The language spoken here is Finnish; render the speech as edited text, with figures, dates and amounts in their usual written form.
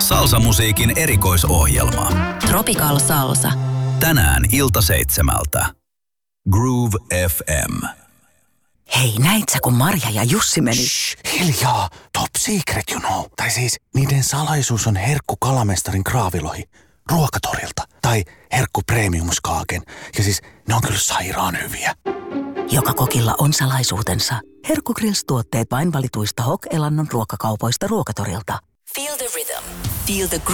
Salsamusiikin erikoisohjelma. Tropical Salsa. Tänään 7:00. Groove FM. Hei, näit sä, kun Marja ja Jussi meni? Shh, hiljaa. Top secret, you know. Tai siis, niiden salaisuus on herkku kalamestarin kraavilohi. Ruokatorilta. Tai herkku premiumskaaken. Ja siis, ne on kyllä sairaan hyviä. Joka kokilla on salaisuutensa. Herkku Grills-tuotteet vain valituista Hok-elannon ruokakaupoista Ruokatorilta. Feel the rhythm. Feel the